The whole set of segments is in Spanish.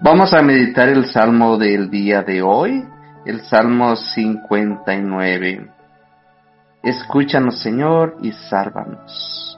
Vamos a meditar el salmo del día de hoy, el Salmo 59. Escúchanos, Señor, y sálvanos.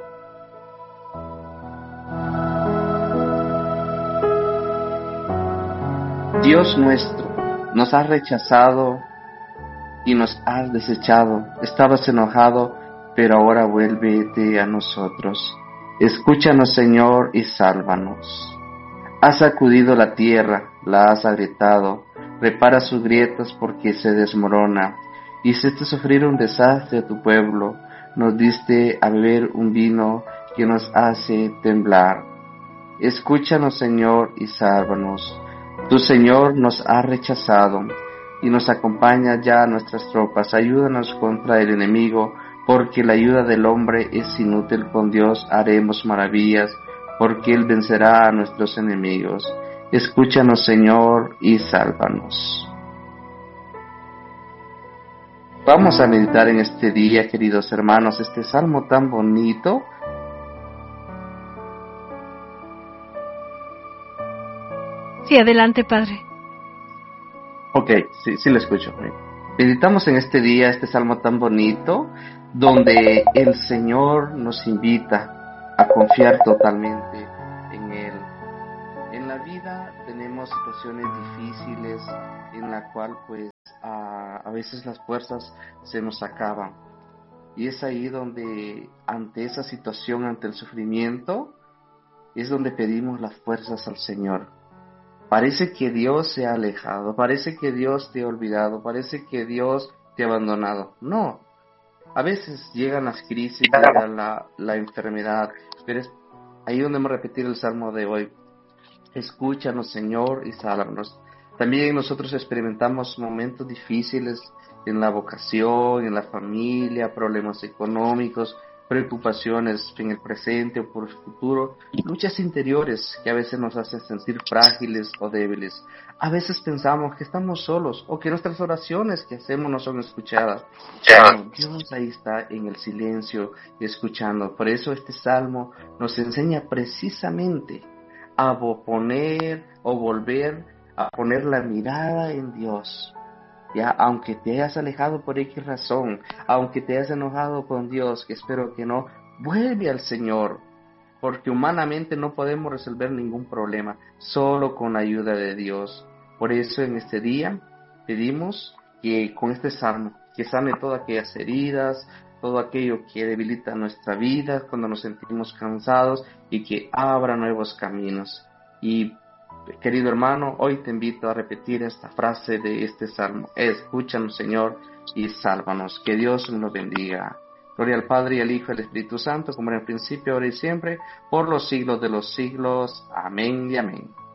Dios nuestro, nos has rechazado y nos has desechado. Estabas enojado, pero ahora vuélvete a nosotros. Escúchanos, Señor, y sálvanos. Has sacudido la tierra, la has agrietado, repara sus grietas porque se desmorona. Hiciste sufrir un desastre a tu pueblo, nos diste a beber un vino que nos hace temblar. Escúchanos, Señor, y sálvanos. Tu Señor nos ha rechazado y nos acompaña ya a nuestras tropas. Ayúdanos contra el enemigo, porque la ayuda del hombre es inútil. Con Dios haremos maravillas, porque Él vencerá a nuestros enemigos. Escúchanos, Señor, y sálvanos. Vamos a meditar en este día, queridos hermanos, este salmo tan bonito. Sí, adelante, Padre. Ok, sí lo escucho. Meditamos en este día, este salmo tan bonito, donde el Señor nos invita a confiar totalmente en Él. En la vida tenemos situaciones difíciles en la cual pues a veces las fuerzas se nos acaban. Y es ahí donde ante esa situación, ante el sufrimiento, es donde pedimos las fuerzas al Señor. Parece que Dios se ha alejado, parece que Dios te ha olvidado, parece que Dios te ha abandonado. No, a veces llegan las crisis, llega la enfermedad, pero es ahí donde hemos repetido el salmo de hoy. Escúchanos, Señor, y sálvanos. También nosotros experimentamos momentos difíciles en la vocación, en la familia, problemas económicos, preocupaciones en el presente o por el futuro, luchas interiores que a veces nos hacen sentir frágiles o débiles. A veces pensamos que estamos solos o que nuestras oraciones que hacemos no son escuchadas. Pero Dios ahí está en el silencio y escuchando. Por eso este salmo nos enseña precisamente a poner o volver a poner la mirada en Dios. Ya, aunque te hayas alejado por X razón, aunque te hayas enojado con Dios, que espero que no, vuelve al Señor, porque humanamente no podemos resolver ningún problema, solo con la ayuda de Dios. Por eso en este día pedimos que con este salmo, que sane todas aquellas heridas, todo aquello que debilita nuestra vida cuando nos sentimos cansados y que abra nuevos caminos. Y querido hermano, hoy te invito a repetir esta frase de este salmo. Escúchanos, Señor, y sálvanos. Que Dios nos bendiga. Gloria al Padre, y al Hijo, y al Espíritu Santo, como en el principio, ahora y siempre, por los siglos de los siglos. Amén y amén.